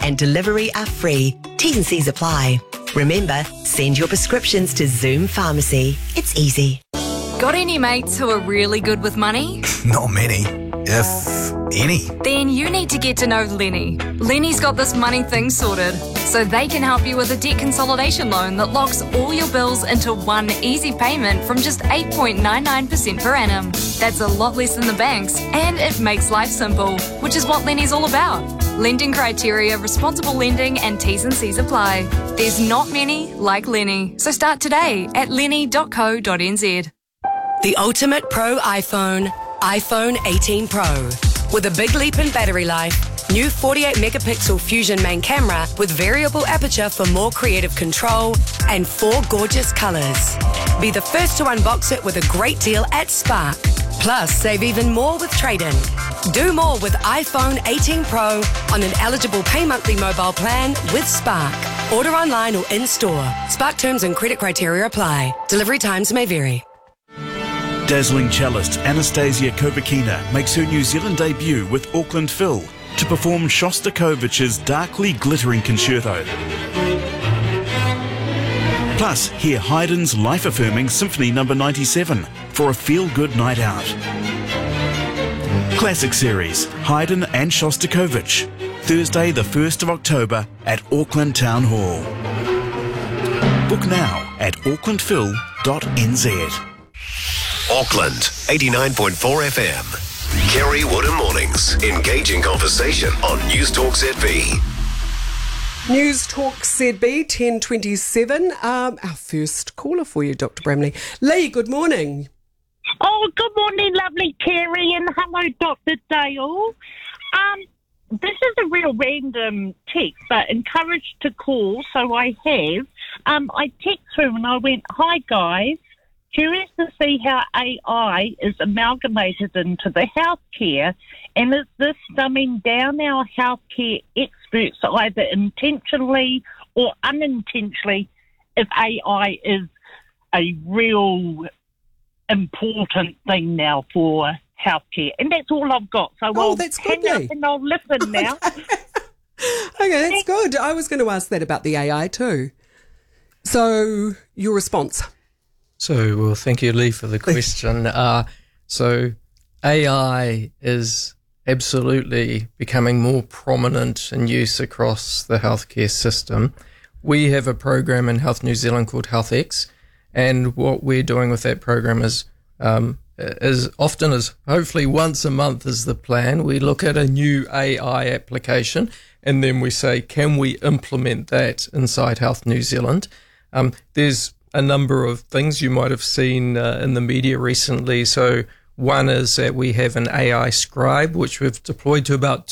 and delivery are free. T's and C's apply. Remember, send your prescriptions to Zoom Pharmacy. It's easy. Got any mates who are really good with money? Not many, if any. Then you need to get to know Lenny. Lenny's got this money thing sorted, so they can help you with a debt consolidation loan that locks all your bills into one easy payment from just 8.99% per annum. That's a lot less than the banks, and it makes life simple, which is what Lenny's all about. Lending criteria, responsible lending, and T's and C's apply. There's not many like Lenny, so start today at lenny.co.nz. The ultimate pro iPhone 18 Pro. With a big leap in battery life, new 48 megapixel Fusion main camera with variable aperture for more creative control, and 4 gorgeous colours. Be the first to unbox it with a great deal at Spark. Plus, save even more with trade-in. Do more with iPhone 18 Pro on an eligible pay monthly mobile plan with Spark. Order online or in-store. Spark terms and credit criteria apply. Delivery times may vary. Dazzling cellist Anastasia Kovakina makes her New Zealand debut with Auckland Phil to perform Shostakovich's darkly glittering concerto. Plus, hear Haydn's life-affirming Symphony No. 97 for a feel-good night out. Classic Series, Haydn and Shostakovich, Thursday the 1st of October at Auckland Town Hall. Book now at aucklandphil.nz. Auckland 89.4 FM. Kerry Woodham Mornings. Engaging conversation on News Talk ZB. News Talk ZB 10:27. Our first caller for you, Dr. Bramley. Lee, good morning. Oh, good morning, lovely Kerry, and hello, Dr. Dale. This is a real random text, but encouraged to call, so I have. I texted him and I went, "Hi guys, curious to see how AI is amalgamated into the healthcare, and is this dumbing down our healthcare experts either intentionally or unintentionally if AI is a real important thing now for healthcare?" And that's all I've got. So I'll that's hang good, up Lee. and I'll listen now. Okay, that's good. I was going to ask that about the AI too. So, your response? So, well, thank you, Lee, for the question. So, AI is absolutely becoming more prominent in use across the healthcare system. We have a program in Health New Zealand called HealthX, and what we're doing with that program is as often as hopefully once a month is the plan, we look at a new AI application and then we say, can we implement that inside Health New Zealand? There's a number of things you might have seen in the media recently. So one is that we have an AI scribe, which we've deployed to about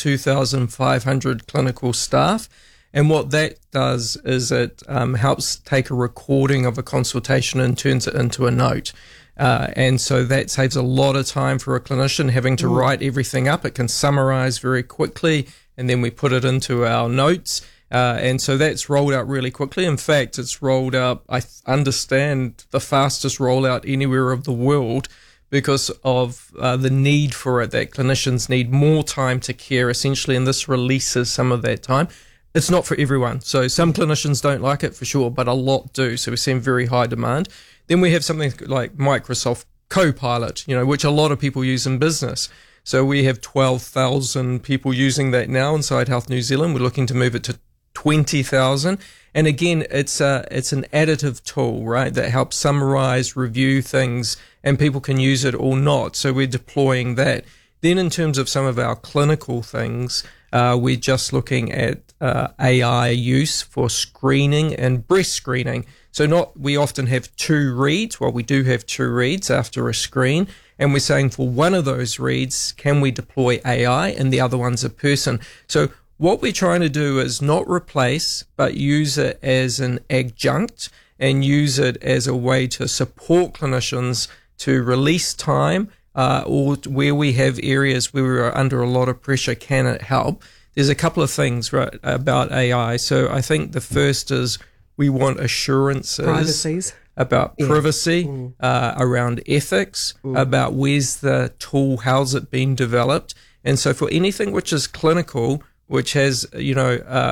2,500 clinical staff. And what that does is it helps take a recording of a consultation and turns it into a note. And so that saves a lot of time for a clinician having to write everything up. It can summarize very quickly, and then we put it into our notes. And so that's rolled out really quickly. In fact, it's rolled out, I understand, the fastest rollout anywhere of the world because of the need for it, that clinicians need more time to care, essentially, and this releases some of that time. It's not for everyone. So some clinicians don't like it for sure, but a lot do. So we're seeing very high demand. Then we have something like Microsoft Copilot, which a lot of people use in business. So we have 12,000 people using that now inside Health New Zealand. We're looking to move it to 20,000. And again, it's an additive tool, right, that helps summarize, review things, and people can use it or not. So we're deploying that. Then in terms of some of our clinical things, we're just looking at AI use for screening and breast screening. So we often have 2 reads. Well, we do have 2 reads after a screen. And we're saying for one of those reads, can we deploy AI, and the other one's a person? So what we're trying to do is not replace, but use it as an adjunct and use it as a way to support clinicians to release time, or where we have areas where we are under a lot of pressure, can it help? There's a couple of things right about AI. So I think the first is we want assurances about privacy, around ethics, about where's the tool, how's it being developed. And so for anything which is clinical, which has,